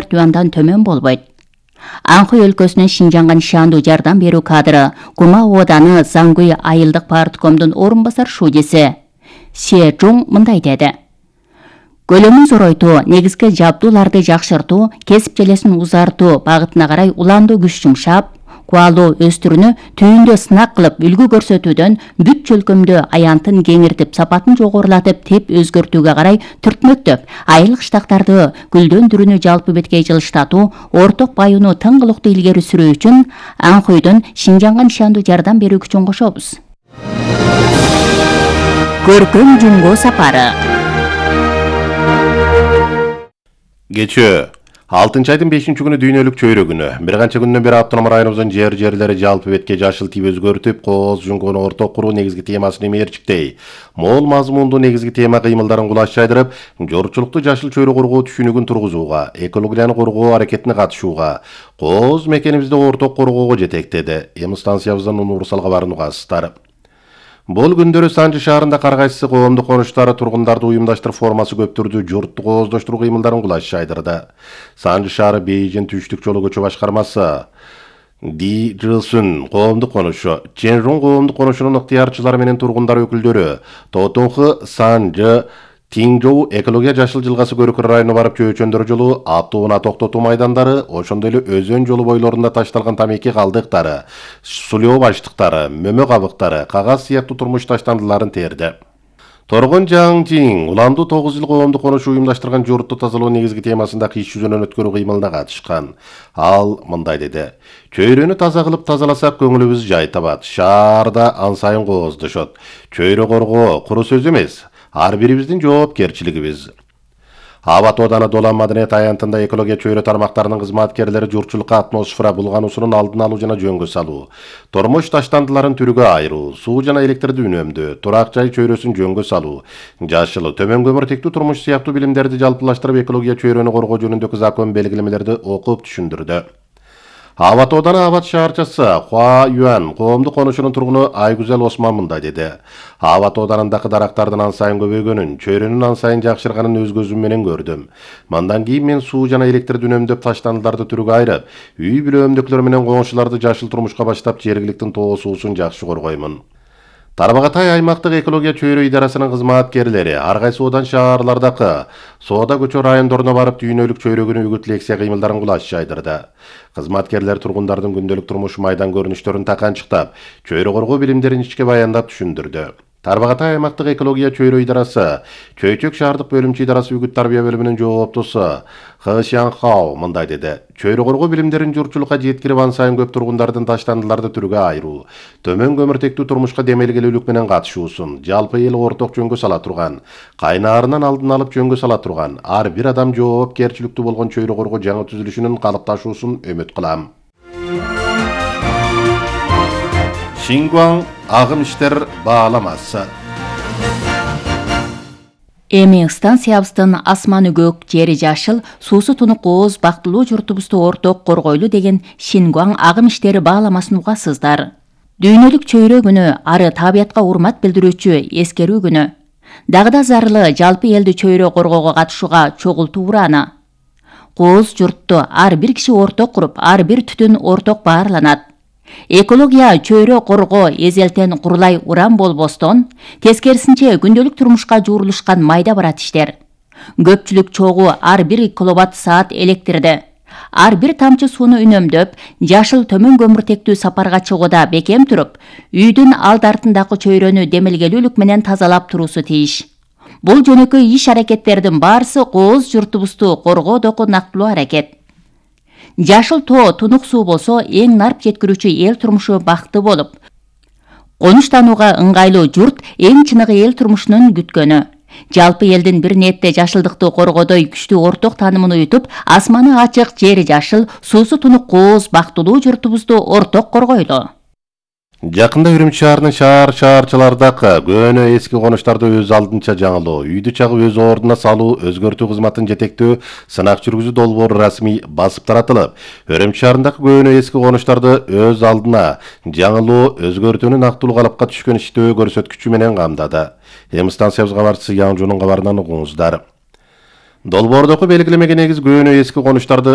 сыяктуу андан төмөн болбойт. Анхой өлкөсүнүн Шинжанга нишандуу жардам берүү кадры Кума ооданы Зангуй айылдык парткомдун орун басар шудиси Се Жун мындай деди. Көлөмүн зоройтуу, негизги жабдууларды жакшыртуу, кесип желесин узартуу багытына карай уландуу күч жумшап, кубалуу өстүрүүнү түйүндө сынак кылып үлгү көрсөтүүдөн бүт чөлкөмдө аянтын кеңиртип, сапатын жогорулатып, теп өзгөртүүгө карай түртмөктөп, айыл кыштактарды гүлдөндүрүүнү жалпы беткей жылыштатуу, орток баюуну тыңгылыктуу илгери сүрүү үчүн Анхойдон Шинжанга нишандуу жардам берүү күчүн кошобуз. Көркөм жумго сапары. Кечээ 6-айдын 5-күнү дүйнөлүк чөйрө күнү. Бир канча күндөн бери автоном районубуздун жерлери жалпы бетке жашыл тип өзгөртүп, кооз жунгону орток куруу негизги темасын мээрчиктей. Мол мазмундуу негизги тема кыймылдарын кулаш жайдырып, жоручулукту жашыл чөйрө коргоо түшүнүгүн тургузууга, экологияны коргоо аракетине катышууга, кооз мекенибизди орток коргоого жетектеди. Эми станциябыздан универсал кабарын угасыздар. Бул күндөрү Санжы шаарында Каргайсы коомдук конуштары тургундарды уюмдаштырып формасы көптүрдү, журтту кооздоштуруу кыймылдарын кулаш жайдырды. Санжы шаары Бейжин түштүк жолу көчө башкармасы Ди Жылсүн коомдук конушу, Ченрун коомдук конушунун ыктыярчылары менен тургундар өкүлдөрү, Тотонхы Санжы Тиңжоу экология жашыл жылгасы көрүкөр району барып чөйчөндөр жолу, автоунаа токтотуу майдандары, ошондой эле өзөн жолу бойлорунда ташталган тамеки калдыктары, сулоо баштыктары, мөмө кабыктары, кагаз сыяктуу турмуш таштандыларын терди. Торгон Жаңжиң уландуу 9 жыл коомдук конушу уюмдаштырган журтту тазалоо негизги темасында иш жүзүнөн өткөрүү кыймылына катышкан. Ал мындай деди. Чөйрөнү таза кылып тазаласак көңүлүбүз жай табат. Шаарда ан сайын кооздошот. Чөйрө коргоо куру сөз эмес. Ар бирибиздин жоопкерчилигибиз. Абат ооданы Долан Маданият аянтында экология чөйрө тармактарынын кызматкерлери журтчулукка атмосфера булгануусунун алдын алуу жана жөнгө салуу, тормуш таштандыларын түрүгө айыруу, суу жана электрди үнөмдөө, турак жай чөйрөсүн жөнгө салуу, жашыл, төмөн көмүртектүү турмуш сыяктуу билимдерди жалпылаштырып экология чөйрөнү коргоо жөнүндөгү закон белгилемелерди окуп түшүндүрдү. Абат ооданы Абат шаарчысы Хуа Юан коомдук конушунун тургуну Айгүзел Осман мындай деди. Абат ооданындагы дарактардын ан сайын көбөйгөнүн, чөйрөнүн ан сайын жакшырганын өз көзүм менен көрдүм. Мандан кийин мен суу жана электрди үнөмдөп таштандыларды түрүгө айырып, үй бүлө менен коңшуларды жашыл турмушка баштап жергиликтин тоо суусун жакшы коргоймун. Тарбағатай аймактык экология чөйрө идарасынын кызматкерлери ар кайсы оодан шаарлардагы соода көчө райондоруна барып дүйнөлүк чөйрө күнү үгүт лекция кыймылдарын кулаш жайдырды. Кызматкерлер тургундардын күндөлүк турмуш майдан көрүнүштөрүн таканчыктап, чөйрө коргоо билимдерин ичке баяндап түшүндүрдү. Тарбағатай аймактык экология чөйрө идарасы, Чөйчөк шаардык бөлүмчө идарасы үгүт тарбия бөлүмүнүн жооптусу Хы Шянхао мындай деди. Чөйрө коргоо билимдерин журтчулукка жеткирип ан сайын көп тургундардын таштандыларды түрүгө айыруу, төмөн көмүртектүү турмушка демелгелүүлүк менен катышуусун жалпы эл орток жөнгө сала турган, кайнаарынан алдын алып жөнгө сала турган, ар бир адам жоопкерчиликтүү болгон чөйрө коргоо жаңы түзүлүшүнүн калыпташуусун үмүт кылам. Шингуан агым иштер бааламасы. Эми станциябыздын асманы көк, жери жашыл, суусу тунук кооз бактылуу журтубузду орток коргойлу деген Шингуан агым иштери бааламасын угасыздар. Дүйнөлүк чөйрө күнү ары табиятка урмат билдирүүчү эскерүү күнү. Дагы да зарылы жалпы элди чөйрө коргоого катышууга чогултуу ураны. Кооз журтту ар бир киши орток куруп, ар бир түтүн орток баарланат. Экология чөйрө коргоо эзелтен курулай уран болбостон, тескерисинче күндөлүк турмушка жуурулушкан майда барат иштер. Көпчүлүк чогуу ар бир киловатт-саат электрди, ар бир тамчы сууну үнөмдөп, жашыл төмөн көмүртектүү сапарга чыгууда бекем туруп, үйдүн алды артындагы чөйрөнү демилгелүүлүк менен тазалап туруусу тийиш. Бул жөнөкөй иш аракеттердин баарысы кооз журтубузду коргоодогу нактылуу аракет. Жашыл тоо, тунук суу болсо эң нарп жеткирүүчү эл турмушу бакты болуп, конуштанууга ыңгайлуу журт эң чыныгы эл турмушунун күткөнү. Жалпы элдин бир нетте жашылдыкты коргоодой күчтүү орток таанымын уютуп, асманы ачык, жери жашыл, суусу тунук кооз бактылуу журтубузду орток коргойлу. Жакында Үрүмчү шаарынын шаарчылардагы көөнө эски конуштарды өз алдынча жаңылоо, үйдү чагып өз ордуна салуу, өзгөртүү кызматын жетектөө сынак жүргүзүү долбоору расмий басып таратылып, Үрүмчү шаарындагы көөнө эски конуштарды өз алдына жаңылоо, өзгөртүүнү нактылуу калыпка түшкөн иштөө көрсөткүчү менен камдады. Эми станциябыз кабарчысы Яңжунун кабарынан угуңуздар. Долбоордогу белгилемеге негиз көөнө эски конуштарды